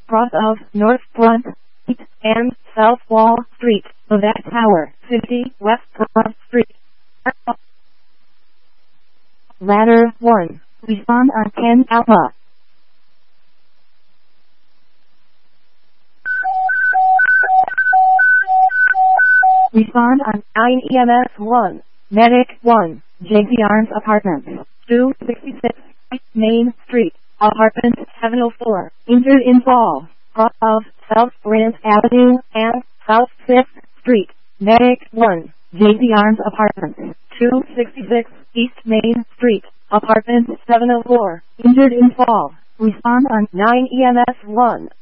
cross of North Front Street and South Wall Street, Vivek Tower, 50 West Front Street. Ladder 1. Respond on 10 Alpha. Respond on 9 EMS 1. Medic 1. JC Arms Apartments, 266 Main Street, Apartment 704. Injured in fall. Cross of South Grant Avenue and South 5th Street. Medic 1. JC Arms Apartments, 266 East Main Street, Apartment 704. Injured in fall. Respond on 9 EMS 1.